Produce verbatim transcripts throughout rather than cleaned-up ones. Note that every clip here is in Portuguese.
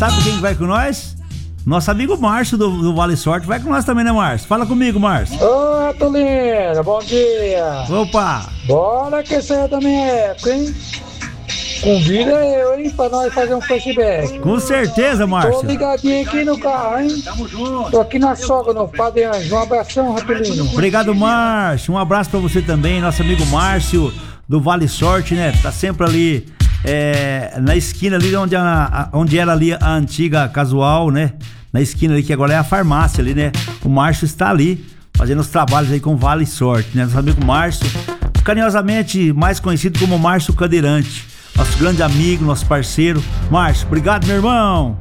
sabe quem vai com nós? Nosso amigo Márcio do, do Vale Sorte vai com nós também, né, Márcio? Fala comigo, Márcio. Ô, Tolina, bom dia. Opa. Bora que essa é da minha época, hein? Convida eu, hein, pra nós fazer um flashback. Com certeza, Márcio. Tô ligadinho aqui no carro, hein? Tamo junto. Tô aqui na sogra, no Padre Anjo. Um abração, Rapelino. Obrigado, Márcio. Um abraço pra você também, nosso amigo Márcio do Vale Sorte, né? Tá sempre ali é, na esquina ali onde, a, onde era ali a antiga Casual, né? Na esquina ali que agora é a farmácia ali, né? O Márcio está ali fazendo os trabalhos aí com Vale Sorte, né? Nosso amigo Márcio, carinhosamente mais conhecido como Márcio Cadeirante. Nosso grande amigo, nosso parceiro. Márcio, obrigado, meu irmão.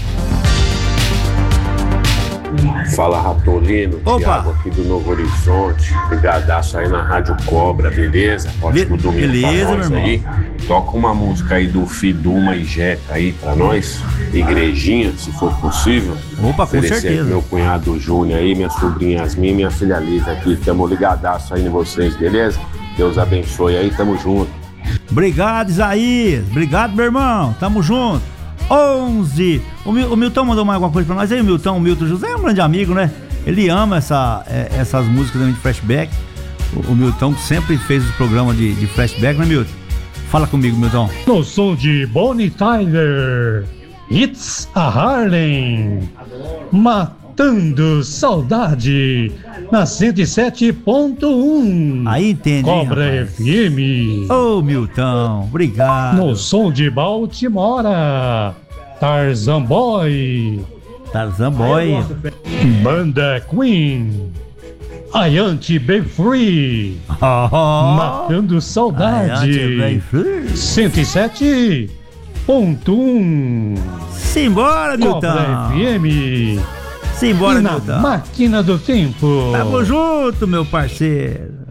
Fala, Ratolino. Opa. Thiago aqui do Novo Horizonte. Brigadaço aí na Rádio Cobra, beleza? Ótimo Be- domingo beleza, pra nós meu irmão. aí. Toca uma música aí do Fiduma e Jeca aí pra nós. Igrejinha, se for possível. Opa, com Oferecer certeza. aqui meu cunhado Júnior aí, minha sobrinha Yasmin e minha filha Lívia aqui. Tamo ligadaço aí em vocês, beleza? Deus abençoe aí, tamo junto. Obrigado, Isaías. Obrigado, meu irmão. Tamo junto. onze. O, Mil, o Milton mandou mais alguma coisa pra nós aí, o Milton. O Milton José é um grande amigo, né? Ele ama essa, é, essas músicas também de flashback. O, o Milton sempre fez os programas de, de flashback, né, Milton? Fala comigo, Milton. No som de Bonnie Tyler, It's a Harlem, Matando Saudade, na cento e sete ponto um. Aí entende, hein, Cobra rapaz? F M. Ô, Milton, obrigado. No som de Baltimora, Tarzan Boy, Tarzan Boy. Banda Queen, I Want to Be Free, Oh, Matando Saudade, cento e sete ponto um. simbora, Cobra Milton. F M. Simbora, E na Milton. Máquina do Tempo. Tamo junto, meu parceiro.